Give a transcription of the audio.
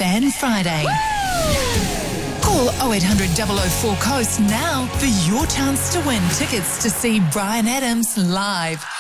Fan Friday. Call 0800 004 Coast now for your chance to win tickets to see Bryan Adams live.